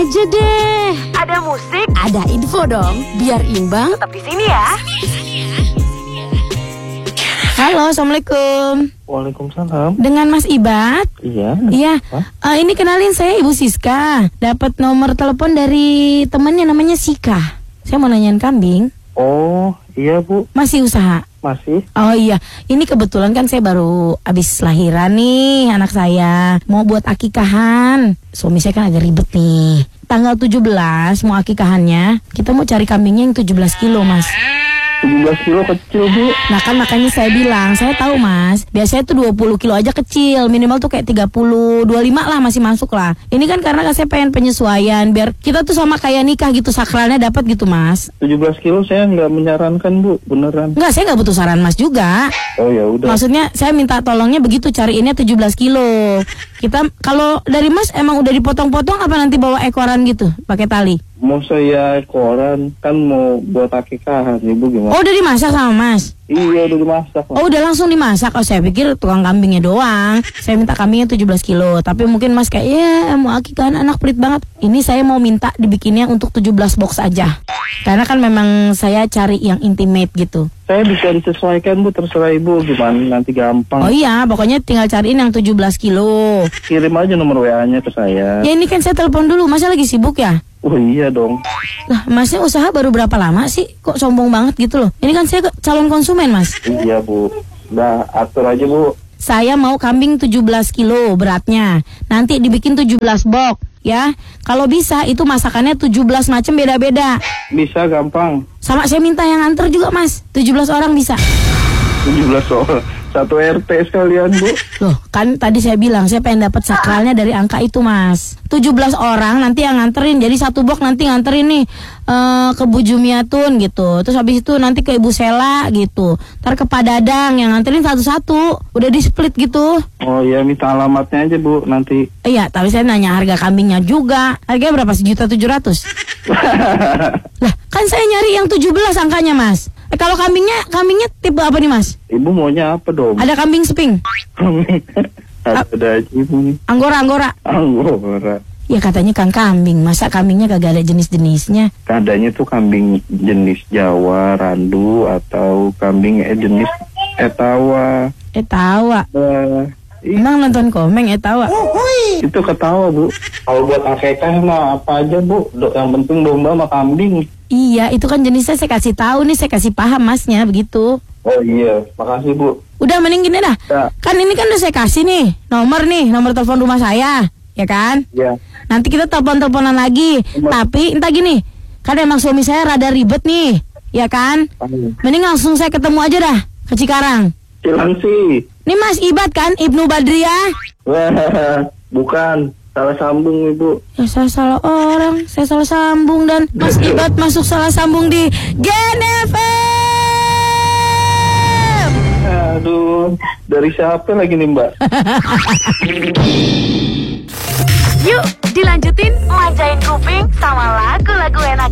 aja deh. Ada musik, Ada info dong, biar imbang. tetap di sini ya. Halo, Assalamualaikum. Waalaikumsalam. Dengan Mas Ibad? Iya. Iya. Ini kenalin, saya Ibu Siska. Dapat nomor telepon dari temannya namanya Sika. Saya mau nanyain kambing. Oh, iya Bu. Masih usaha? Masih? Oh iya, ini kebetulan kan saya baru habis lahiran nih anak saya. Mau buat akikahan. Suami saya kan agak ribet nih. Tanggal 17 mau akikahannya. Kita mau cari kambingnya yang 17 kilo, Mas. 17 kilo kecil Bu. Nah kan makanya saya bilang, saya tahu Mas, biasanya tuh 20 kilo aja kecil, minimal tuh kayak 30, 25 lah masih masuk lah. Ini kan karena saya pengen penyesuaian, biar kita tuh sama kayak nikah gitu, sakralnya dapat gitu Mas. 17 kilo saya nggak menyarankan Bu, beneran. Enggak, saya nggak butuh saran Mas juga. Oh ya udah. Maksudnya saya minta tolongnya begitu, cariinnya 17 kilo. Kita, kalau dari Mas emang udah dipotong-potong apa nanti bawa ekoran gitu, pakai tali? Mau saya koran, kan mau buat akikahan Ibu gimana? Oh udah dimasak sama Mas? Iya udah dimasak. Oh udah langsung dimasak. Oh saya pikir tukang kambingnya doang. Saya minta kambingnya 17 kilo. Tapi mungkin Mas kayak ya mau akikahan anak pelit banget. Ini saya mau minta dibikinnya untuk 17 box aja. Karena kan memang saya cari yang intimate gitu. Saya bisa disesuaikan Bu, terserah Ibu gimana, nanti gampang. Oh iya, pokoknya tinggal cariin yang 17 kilo. Kirim aja nomor WA-nya ke saya. Ya ini kan saya telepon dulu, Mas lagi sibuk ya? Oh iya dong. Lah Masnya usaha baru berapa lama sih? Kok sombong banget gitu loh? Ini kan saya calon konsumen Mas. Iya Bu. Udah atur aja Bu. Saya mau kambing 17 kilo beratnya. Nanti dibikin 17 box ya. Kalau bisa itu masakannya 17 macam beda-beda. Bisa gampang. Sama saya minta yang antar juga Mas. 17 orang bisa. 17 orang. Satu RT sekalian Bu. Loh kan tadi saya bilang saya pengen dapat sakralnya dari angka itu Mas. 17 orang nanti yang nganterin. Jadi satu box nanti nganterin nih ke Bu Jumiatun gitu. Terus habis itu nanti ke Ibu Sela gitu. Ntar ke Pak Dadang yang nganterin satu-satu. Udah di split gitu. Oh iya, minta alamatnya aja Bu nanti. Iya, tapi saya nanya harga kambingnya juga. Harganya berapa? 1.700.000. Lah, kan saya nyari yang 17 angkanya, Mas. Kalau kambingnya tipe apa nih, Mas? Ibu maunya apa dong? Ada kambing sping. Ada aja Ibu. Anggora. Anggora. Ya katanya kan kambing. Masa kambingnya kagak ada jenis-jenisnya? Adanya tuh kambing jenis Jawa, Randu, atau kambing jenis Etawa. Etawa. Iya. Emang nonton Komeng Etawa? Itu ketawa Bu. Kalau buat akekah mah apa aja Bu. Yang penting domba sama kambing. Iya, itu kan jenisnya saya kasih tahu nih, saya kasih paham Masnya begitu. Oh iya, makasih Bu. Udah mending gini dah. Ya. Kan ini kan udah saya kasih nih nomor telepon rumah saya, ya kan? Ya. Nanti kita telepon-teleponan lagi. Tapi entah gini, kan emang suami saya rada ribet nih, ya kan? Mending langsung saya ketemu aja dah ke Cikarang. Cilangsi. Ini Mas Ibad kan, Ibnu Badriah? Wah, bukan. Salah sambung Ibu. Ya saya salah orang, saya salah sambung dan Mas Ibad masuk salah sambung di Gen FM. Aduh, dari siapa lagi nih Mbak? Yuk, dilanjutin manjain kuping sama lagu-lagu enak.